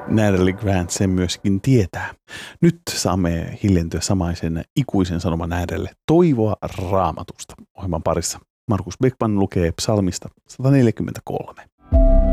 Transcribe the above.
Natalie Grant sen myöskin tietää. Nyt saamme hiljentyä samaisen ikuisen sanoman äärelle toivoa Raamatusta. Ohjelman parissa Markus Beckman lukee psalmista 143.